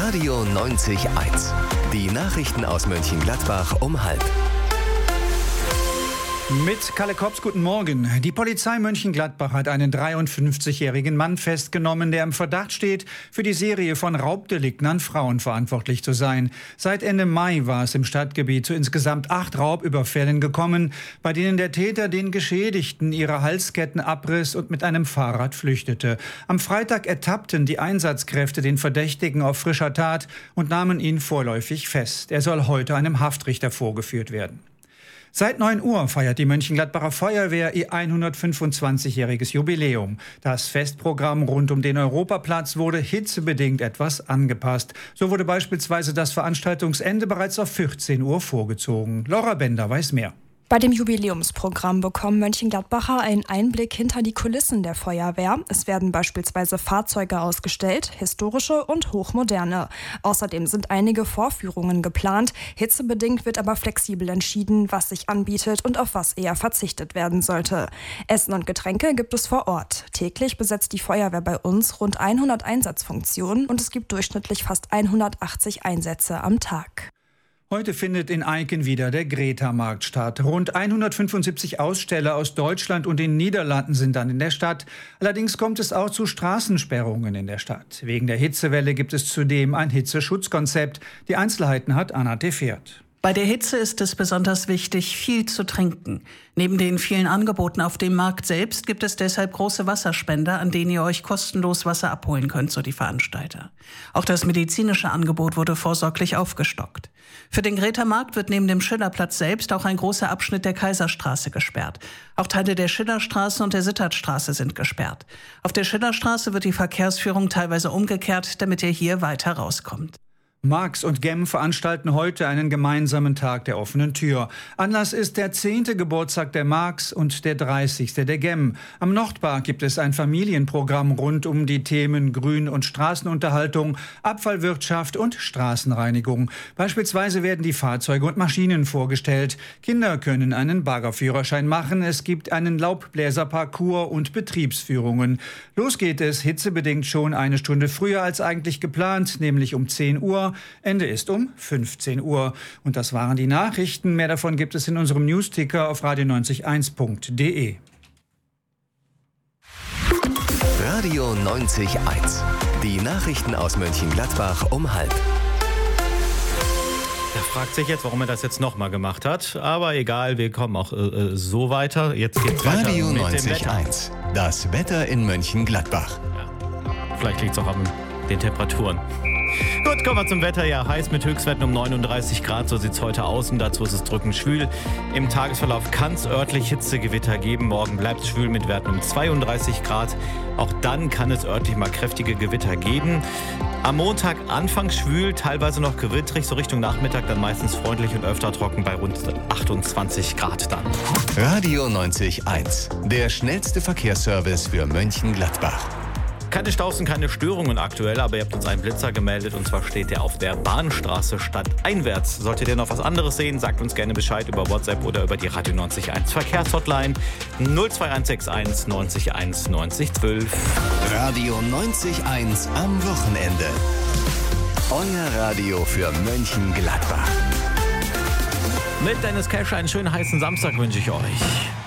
Radio 90.1. Die Nachrichten aus Mönchengladbach um 12:30. Mit Kalle Kops, guten Morgen. Die Polizei Mönchengladbach hat einen 53-jährigen Mann festgenommen, der im Verdacht steht, für die Serie von Raubdelikten an Frauen verantwortlich zu sein. Seit Ende Mai war es im Stadtgebiet zu insgesamt 8 Raubüberfällen gekommen, bei denen der Täter den Geschädigten ihre Halsketten abriss und mit einem Fahrrad flüchtete. Am Freitag ertappten die Einsatzkräfte den Verdächtigen auf frischer Tat und nahmen ihn vorläufig fest. Er soll heute einem Haftrichter vorgeführt werden. Seit 9 Uhr feiert die Mönchengladbacher Feuerwehr ihr 125-jähriges Jubiläum. Das Festprogramm rund um den Europaplatz wurde hitzebedingt etwas angepasst. So wurde beispielsweise das Veranstaltungsende bereits auf 14 Uhr vorgezogen. Laura Bender weiß mehr. Bei dem Jubiläumsprogramm bekommen Mönchengladbacher einen Einblick hinter die Kulissen der Feuerwehr. Es werden beispielsweise Fahrzeuge ausgestellt, historische und hochmoderne. Außerdem sind einige Vorführungen geplant. Hitzebedingt wird aber flexibel entschieden, was sich anbietet und auf was eher verzichtet werden sollte. Essen und Getränke gibt es vor Ort. Täglich besetzt die Feuerwehr bei uns rund 100 Einsatzfunktionen und es gibt durchschnittlich fast 180 Einsätze am Tag. Heute findet in Eiken wieder der Greta-Markt statt. Rund 175 Aussteller aus Deutschland und den Niederlanden sind dann in der Stadt. Allerdings kommt es auch zu Straßensperrungen in der Stadt. Wegen der Hitzewelle gibt es zudem ein Hitzeschutzkonzept. Die Einzelheiten hat Anna Tefert. Bei der Hitze ist es besonders wichtig, viel zu trinken. Neben den vielen Angeboten auf dem Markt selbst gibt es deshalb große Wasserspender, an denen ihr euch kostenlos Wasser abholen könnt, so die Veranstalter. Auch das medizinische Angebot wurde vorsorglich aufgestockt. Für den Greta-Markt wird neben dem Schillerplatz selbst auch ein großer Abschnitt der Kaiserstraße gesperrt. Auch Teile der Schillerstraße und der Sittertstraße sind gesperrt. Auf der Schillerstraße wird die Verkehrsführung teilweise umgekehrt, damit ihr hier weiter rauskommt. Marx und Gemm veranstalten heute einen gemeinsamen Tag der offenen Tür. Anlass ist der 10. Geburtstag der Marx und der 30. der Gemm. Am Nordpark gibt es ein Familienprogramm rund um die Themen Grün- und Straßenunterhaltung, Abfallwirtschaft und Straßenreinigung. Beispielsweise werden die Fahrzeuge und Maschinen vorgestellt. Kinder können einen Baggerführerschein machen. Es gibt einen Laubbläserparcours und Betriebsführungen. Los geht es hitzebedingt schon eine Stunde früher als eigentlich geplant, nämlich um 10 Uhr. Ende ist um 15 Uhr. Und das waren die Nachrichten. Mehr davon gibt es in unserem Newsticker auf radio90.1.de. Radio 90.1. Die Nachrichten aus Mönchengladbach um 12:30. Er fragt sich jetzt, warum er das jetzt nochmal gemacht hat. Aber egal, wir kommen auch so weiter. Jetzt geht's weiter Radio mit dem 90.1. Das Wetter in Mönchengladbach. Ja. Vielleicht liegt es auch an den Temperaturen. Gut, kommen wir zum Wetter. Ja, heiß mit Höchstwerten um 39 Grad. So sieht es heute aus und dazu ist es drückend schwül. Im Tagesverlauf kann es örtlich Hitzegewitter geben. Morgen bleibt es schwül mit Werten um 32 Grad. Auch dann kann es örtlich mal kräftige Gewitter geben. Am Montag anfangs schwül, teilweise noch gewittrig. So Richtung Nachmittag dann meistens freundlich und öfter trocken bei rund 28 Grad dann. Radio 90.1. Der schnellste Verkehrsservice für Mönchengladbach. Keine Staus und keine Störungen aktuell, aber ihr habt uns einen Blitzer gemeldet und zwar steht der auf der Bahnstraße stadteinwärts. Solltet ihr noch was anderes sehen, sagt uns gerne Bescheid über WhatsApp oder über die Radio 90.1 Verkehrshotline 02161 90 1 90 12. Radio 90.1 am Wochenende. Euer Radio für Mönchengladbach. Mit Dennis Cash einen schönen heißen Samstag wünsche ich euch.